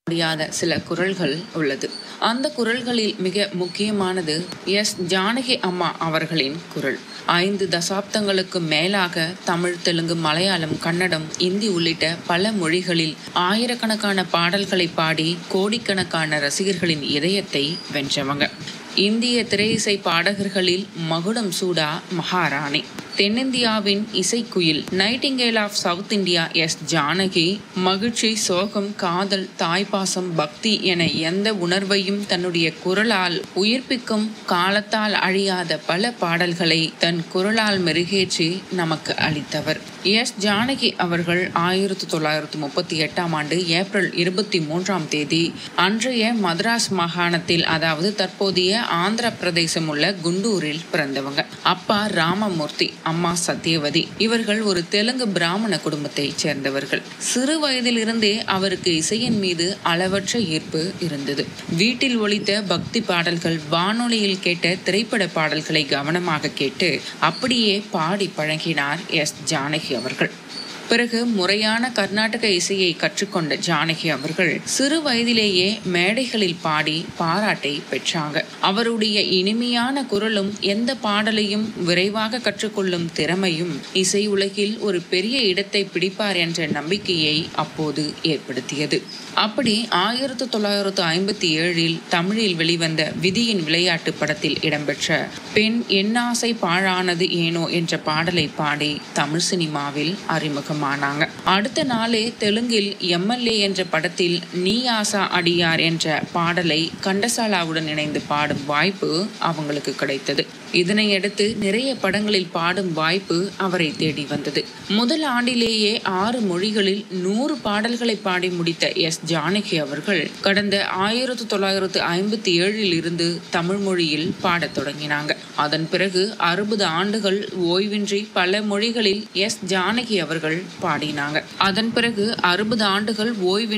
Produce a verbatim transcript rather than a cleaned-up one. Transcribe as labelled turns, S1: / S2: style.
S1: முடியாத சில குரல்கள் உள்ளது. அந்த குரல்களில் மிக முக்கியமானது எஸ் ஜானகி அம்மா அவர்களின் குரல். ஐந்து தசாப்தங்களுக்கு மேலாக தமிழ், தெலுங்கு, மலையாளம், கன்னடம், இந்தி உள்ளிட்ட பல மொழிகளில் ஆயிரக்கணக்கான பாடல்களை பாடி கோடிக்கணக்கான ரசிகர்களின் இதயத்தை வென்றவங்க. இந்திய திரையிசை பாடகர்களில் மகுடம் சூடா மகாராணி. தென்னிந்தியாவின் இசைக்குயில் Nightingale of south India S Janaki மகிழ்ச்சி, சோகம், காதல், தாய்ப்பாசம், பக்தி என எந்த உணர்வையும் தன்னுடைய குரலால் உயிர்ப்பிக்கும் காலத்தால் அழியாத பல பாடல்களை தன் குரலால் மெருகேற்றி நமக்கு அளித்தவர். எஸ் ஜானகி அவர்கள் ஆயிரத்தி தொள்ளாயிரத்தி முப்பத்தி எட்டாம் ஆண்டு ஏப்ரல் இருபத்தி மூன்றாம் தேதி அன்றைய மதராஸ் மாகாணத்தில், அதாவது தற்போதைய ஆந்திர பிரதேசம் உள்ள குண்டூரில் பிறந்தவங்க. அப்பா ராமமூர்த்தி, அம்மா சத்யவதி. இவர்கள் ஒரு தெலுங்கு பிராமண குடும்பத்தை சேர்ந்தவர்கள். சிறு வயதில் இருந்தே அவருக்கு இசையின் மீது அளவற்ற ஈர்ப்பு இருந்தது. வீட்டில் ஒலித்த பக்தி பாடல்கள், வானொலியில் கேட்ட திரைப்பட பாடல்களை கவனமாக கேட்டு அப்படியே பாடி பழகினார் எஸ் ஜானகி அவர்கள். பிறகு முறையான கர்நாடக இசையை கற்றுக்கொண்ட ஜானகி அவர்கள் சிறு வயதிலேயே மேடைகளில் பாடி பாராட்டை பெற்றாங்க. அவருடைய இனிமையான குரலும் எந்த பாடலையும் விரைவாக கற்றுக்கொள்ளும் திறமையும் இசை உலகில் ஒரு பெரிய இடத்தை பிடிப்பார் என்ற நம்பிக்கையை அப்போது ஏற்படுத்தியது. அப்படி ஆயிரத்தி தொள்ளாயிரத்து ஐம்பத்தி ஏழில் தமிழில் வெளிவந்த விதியின் விளையாட்டு படத்தில் இடம்பெற்ற பெண் என்னாசை பாழானது ஏனோ என்ற பாடலை பாடி தமிழ் சினிமாவில் அறிமுகமானாங்க. அடுத்த நாளே தெலுங்கில் எம்எல்ஏ என்ற படத்தில் நீ ஆசா அடியார் என்ற பாடலை கண்டசாலாவுடன் இணைந்து பாடும் வாய்ப்பு அவங்களுக்கு கிடைத்தது. இதனையடுத்து நிறைய படங்களில் பாடும் வாய்ப்பு அவரை தேடி வந்தது. முதல் ஆண்டிலேயே ஆறு மொழிகளில் நூறு பாடல்களை பாடி முடித்த எஸ் ஜானகி அவர்கள் கடந்த ஆயிரத்தி தொள்ளாயிரத்து ஐம்பத்தி ஏழில் இருந்து தமிழ் மொழியில் பாடத் தொடங்கினாங்க. அதன் பிறகு அறுபது ஆண்டுகள் ஓய்வின்றி பல மொழிகளில் எஸ் ஜானகி அவர்கள் பாடினாங்க. அதன் பிறகு அறுபது ஆண்டுகள் ஓய்வின்றி